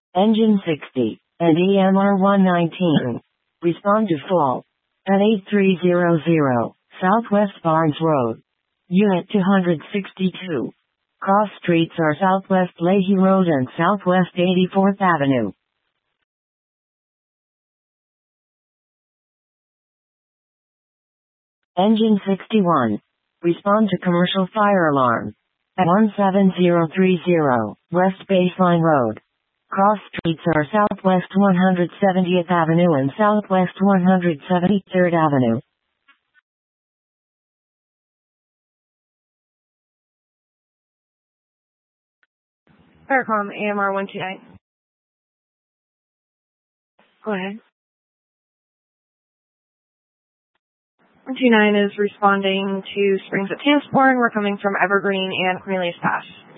Engine 60 and EMR 119. Respond to fault at 8300 Southwest Barnes Road. Unit 262. Cross streets are Southwest Leahy Road and Southwest 84th Avenue. Engine 61. Respond to commercial fire alarm at 17030 West Baseline Road. Cross streets are Southwest 170th Avenue and Southwest 173rd Avenue. Faircom AMR 129. Go ahead. 129 is responding to Springs at Tansport. We're coming from Evergreen and Cornelius Pass.